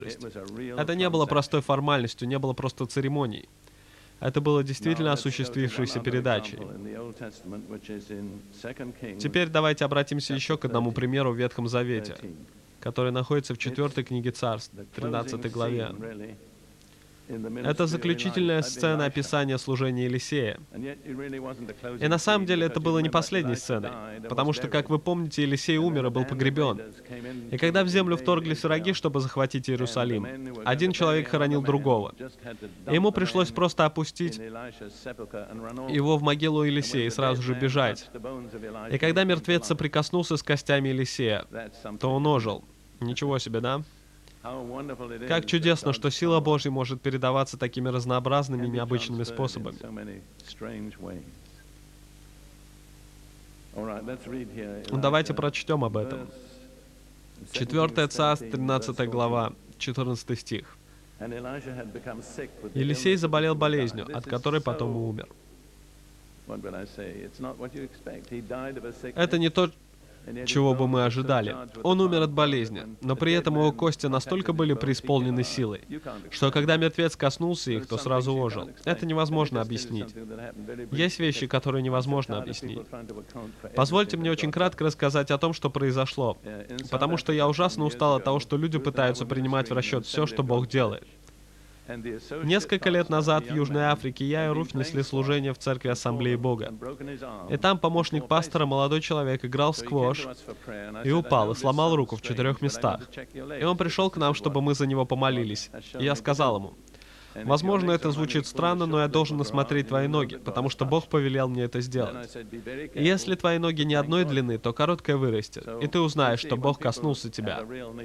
Это не было простой формальностью, не было просто церемонией. Это было действительно осуществившейся передачей. Теперь давайте обратимся еще к одному примеру в Ветхом Завете, который находится в 4 книге Царств, 13 главе. Это заключительная сцена описания служения Елисея. И на самом деле это было не последней сценой, потому что, как вы помните, Елисей умер и был погребен. И когда в землю вторглись враги, чтобы захватить Иерусалим, один человек хоронил другого. И ему пришлось просто опустить его в могилу Елисея и сразу же бежать. И когда мертвец соприкоснулся с костями Елисея, то он ожил. Ничего себе, да? Как чудесно, что сила Божья может передаваться такими разнообразными и необычными способами. Давайте прочтем об этом. 4 Царств, 13 глава, 14 стих. Елисей заболел болезнью, от которой потом и умер. Это не то, чего бы мы ожидали. Он умер от болезни, но при этом его кости настолько были преисполнены силой, что когда мертвец коснулся их, то сразу ожил. Это невозможно объяснить. Есть вещи, которые невозможно объяснить. Позвольте мне очень кратко рассказать о том, что произошло, потому что я ужасно устал от того, что люди пытаются принимать в расчет все, что Бог делает. Несколько лет назад в Южной Африке я и Руфь несли служение в церкви Ассамблеи Бога. И там помощник пастора, молодой человек, играл в сквош и упал, и сломал руку в 4 местах. И он пришел к нам, чтобы мы за него помолились. И я сказал ему: возможно, это звучит странно, но я должен осмотреть твои ноги, потому что Бог повелел мне это сделать. И если твои ноги не одной длины, то короткая вырастет, и ты узнаешь, что Бог коснулся тебя.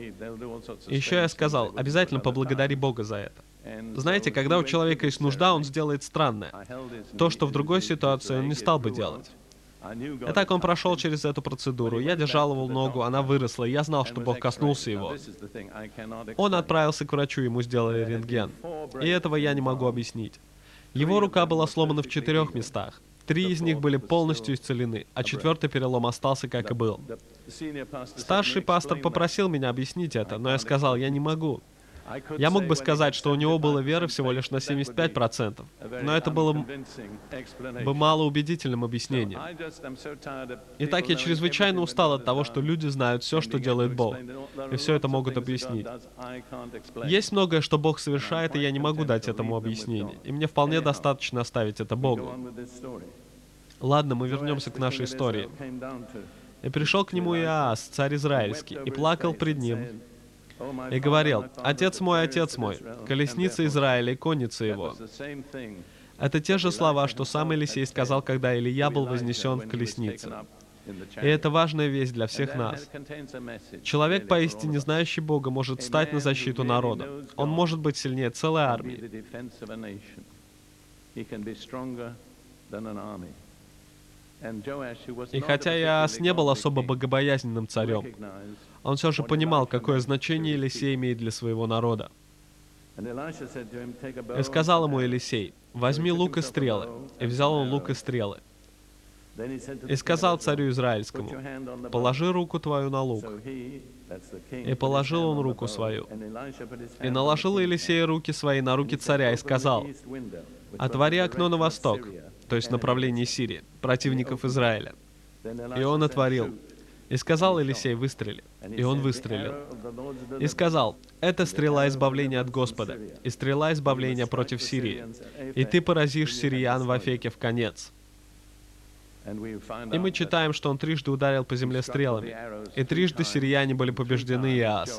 И еще я сказал: обязательно поблагодари Бога за это. Знаете, когда у человека есть нужда, он сделает странное. То, что в другой ситуации он не стал бы делать. Итак, он прошел через эту процедуру. Я держал его ногу, она выросла, и я знал, что Бог коснулся его. Он отправился к врачу, ему сделали рентген. И этого я не могу объяснить. Его рука была сломана в 4 местах. 3 из них были полностью исцелены, а 4-й перелом остался, как и был. Старший пастор попросил меня объяснить это, но я сказал: я не могу. Я мог бы сказать, что у него было веры всего лишь на 75%, но это было бы малоубедительным объяснением. Итак, я чрезвычайно устал от того, что люди знают все, что делает Бог, и все это могут объяснить. Есть многое, что Бог совершает, и я не могу дать этому объяснение, и мне вполне достаточно оставить это Богу. Ладно, мы вернемся к нашей истории. «И пришел к нему Иоас, царь израильский, и плакал пред ним, и говорил: отец мой, колесница Израиля и конница его». Это те же слова, что сам Елисей сказал, когда Илия был вознесен в колеснице. И это важная весть для всех нас. Человек, поистине знающий Бога, может стать на защиту народа. Он может быть сильнее целой армии. И хотя Иоас не был особо богобоязненным царем, он все же понимал, какое значение Елисей имеет для своего народа. И сказал ему Елисей: возьми лук и стрелы. И взял он лук и стрелы. И сказал царю израильскому: положи руку твою на лук. И положил он руку свою. И наложил Елисей руки свои на руки царя и сказал: отвори окно на восток, то есть в направлении Сирии, противников Израиля. И он отворил. И сказал Елисей: выстрели. И он выстрелил. И сказал: это стрела избавления от Господа, и стрела избавления против Сирии. И ты поразишь сириян в Афеке в конец. И мы читаем, что он трижды ударил по земле стрелами, и трижды сирияне были побеждены Иоасом.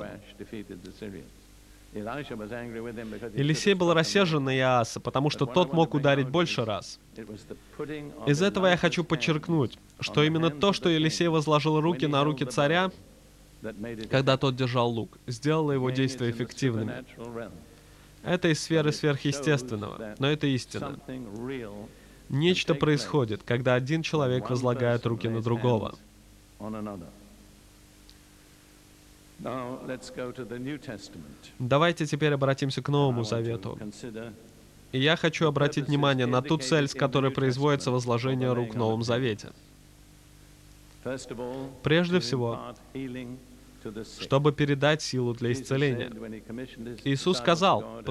Елисей был рассержен на Иоаса, потому что тот мог ударить больше раз. Из этого я хочу подчеркнуть, что именно то, что Елисей возложил руки на руки царя, когда тот держал лук, сделало его действия эффективными. Это из сферы сверхъестественного, но это истина. Нечто происходит, когда один человек возлагает руки на другого. Давайте теперь обратимся к Новому Завету. И я хочу обратить внимание на ту цель, с которой производится возложение рук в Новом Завете. Прежде всего, чтобы передать силу для исцеления. Иисус сказал: